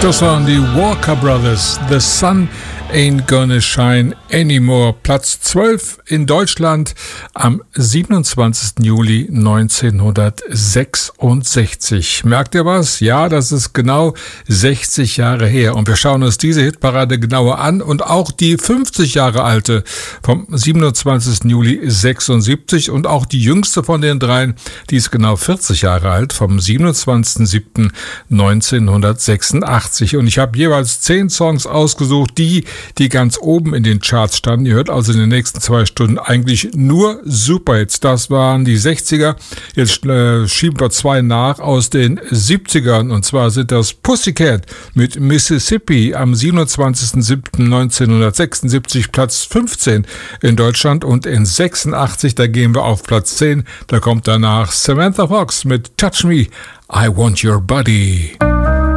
Das waren die Walker Brothers. The Sun Ain't Gonna Shine Anymore. Platz 12 in Deutschland am 27. Juli 1966. Merkt ihr was? Ja, das ist genau 60 Jahre her. Und wir schauen uns diese Hitparade genauer an und auch die 50 Jahre alte vom 27. Juli 76 und auch die jüngste von den dreien, die ist genau 40 Jahre alt, vom 27.07.1986. Und ich habe jeweils 10 Songs ausgesucht, die ganz oben in den Charts standen. Ihr hört also in den nächsten 2 Stunden eigentlich nur Superhits. Das waren die 60er. Jetzt schieben wir 2 nach aus den 70ern. Und zwar sind das Pussycat mit Mississippi am 27.07.1976, Platz 15 in Deutschland. Und in 86, da gehen wir auf Platz 10. Da kommt danach Samantha Fox mit Touch Me, I Want Your Body.